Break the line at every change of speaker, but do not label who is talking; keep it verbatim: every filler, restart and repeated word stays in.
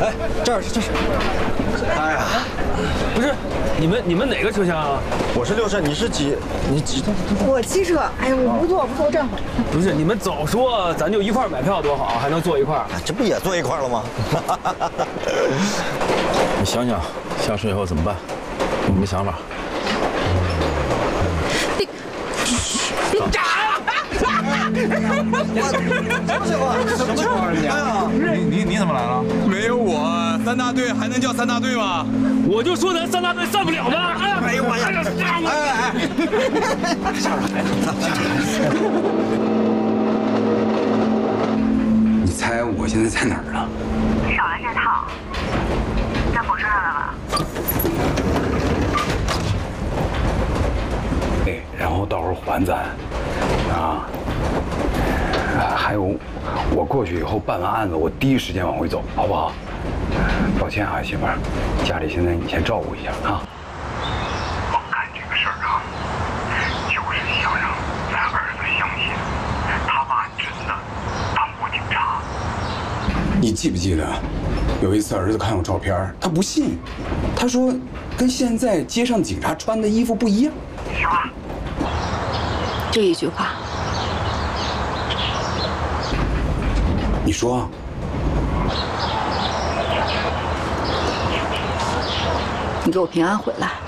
哎，这儿是这是。哎呀，
不是，你们你们哪个车厢啊？
我是六车，你是几？你几？
我七车。哎呀，我不坐，不坐，我站会儿。
不是，你们早说，咱就一块儿买票多好，还能坐一块儿。
这不也坐一块儿了吗？
你想想，下车以后怎么办？有没有想法？
你，你炸！
什么情况？什么情况？你啊？
你你你怎么来了？
没有我，三大队还能叫三大队吗？
我就说咱三大队散不了吗？
哎呦妈呀！哎哎哎！吓着孩子，吓着孩子。
你猜我现在在哪儿呢？
少来这套，在火车上了吧？
哎，然后到时候还咱，啊，还有我过去以后办完案子，我第一时间往回走，好不好？抱歉啊，媳妇儿，家里现在你先照顾一下啊。
我干这个事儿啊，就是想让咱儿子相信，他爸真的当过警察。
你记不记得，有一次儿子看我照片，他不信，他说跟现在街上警察穿的衣服不一样。
行了，
这一句话，
你说。
你给我平安回来。